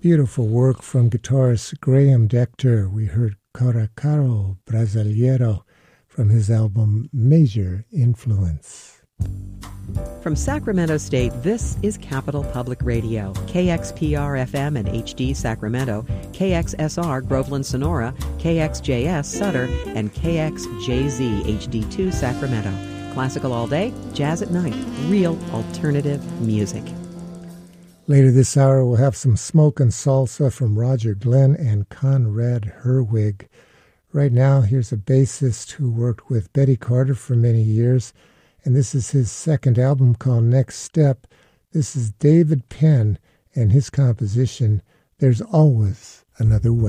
Beautiful work from guitarist Graham Decter. We heard Cara Caro Brasileiro from his album Major Influence. From Sacramento State, this is Capital Public Radio, KXPR-FM and HD Sacramento, KXSR Groveland Sonora, KXJS Sutter, and KXJZ HD2 Sacramento. Classical all day, jazz at night, real alternative music. Later this hour, we'll have some smoke and salsa from Roger Glenn and Conrad Herwig. Right now, here's a bassist who worked with Betty Carter for many years, and this is his second album called Next Step. This is David Penn and his composition, There's Always Another Way.